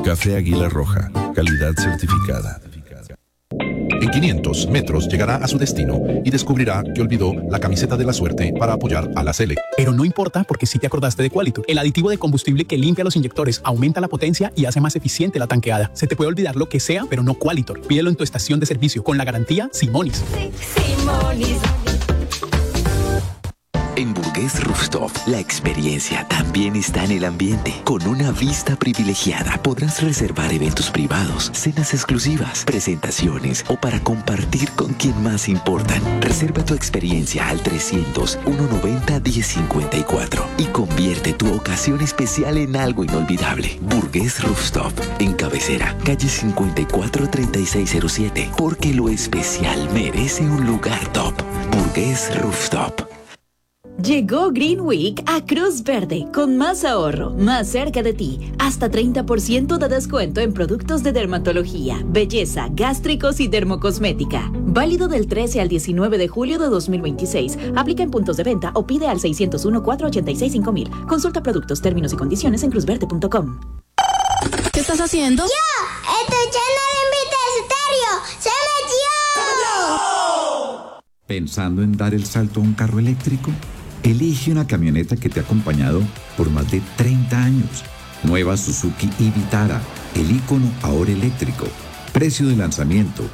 Café Águila Roja, calidad certificada. En 500 metros llegará a su destino y descubrirá que olvidó la camiseta de la suerte para apoyar a la Sele. Pero no importa porque sí te acordaste de Qualitur, el aditivo de combustible que limpia los inyectores, aumenta la potencia y hace más eficiente la tanqueada. Se te puede olvidar lo que sea, pero no Qualitur. Pídelo en tu estación de servicio con la garantía Simonis. Simonis. En Burgués Rooftop, la experiencia también está en el ambiente. Con una vista privilegiada podrás reservar eventos privados, cenas exclusivas, presentaciones o para compartir con quien más importan. Reserva tu experiencia al 300-190-1054 y convierte tu ocasión especial en algo inolvidable. Burgués Rooftop, en Cabecera, calle 543607, porque lo especial merece un lugar top. Burgués Rooftop. Llegó Green Week a Cruz Verde con más ahorro, más cerca de ti. Hasta 30% de descuento en productos de dermatología, belleza, gástricos y dermocosmética. Válido del 13 al 19 de julio de 2026. Aplica en puntos de venta o pide al 601-486-5000. Consulta productos, términos y condiciones en cruzverde.com. ¿Qué estás haciendo? ¡Yo! ¡Estoy echando el Invita Estéreo! ¡Se metió! ¿Pensando en dar el salto a un carro eléctrico? Elige una camioneta que te ha acompañado por más de 30 años. Nueva Suzuki Vitara, el ícono ahora eléctrico. Precio de lanzamiento,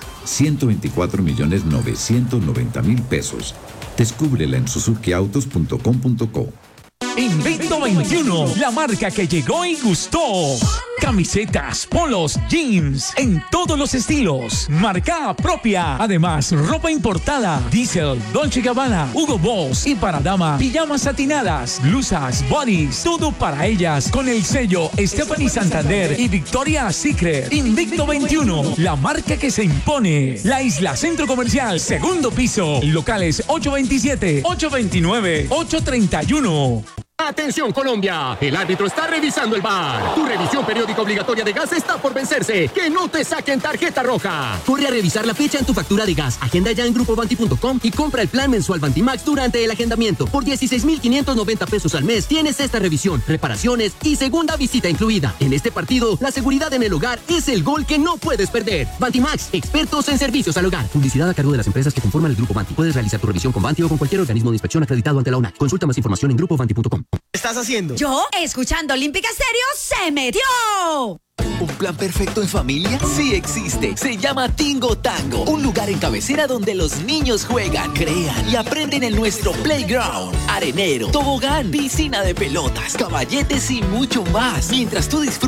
124.990.000 pesos. Descúbrela en suzukiautos.com.co. Invicto 21, la marca que llegó y gustó. Camisetas, polos, jeans, en todos los estilos. Marca propia. Además, ropa importada. Diesel, Dolce & Gabbana, Hugo Boss y para dama, pijamas satinadas, blusas, bodies, todo para ellas con el sello Stephanie Santander y Victoria's Secret. Invicto 21, la marca que se impone. La Isla Centro Comercial, segundo piso. Locales 827, 829, 831. ¡Atención, Colombia! El árbitro está revisando el VAR. Tu revisión periódica obligatoria de gas está por vencerse. ¡Que no te saquen tarjeta roja! Corre a revisar la fecha en tu factura de gas. Agenda ya en grupobanti.com y compra el plan mensual Bantimax durante el agendamiento. Por 16,590 pesos al mes tienes esta revisión, reparaciones y segunda visita incluida. En este partido, la seguridad en el hogar es el gol que no puedes perder. Bantimax, expertos en servicios al hogar. Publicidad a cargo de las empresas que conforman el Grupo Banti. Puedes realizar tu revisión con Banti o con cualquier organismo de inspección acreditado ante la ONAC. Consulta más información en grupobanti.com. ¿Qué estás haciendo? Yo, escuchando Olímpica Estéreo, ¡se metió! ¿Un plan perfecto en familia? Sí existe. Se llama Tingo Tango. Un lugar en Cabecera donde los niños juegan, crean y aprenden en nuestro playground. Arenero, tobogán, piscina de pelotas, caballetes y mucho más. Mientras tú disfrutas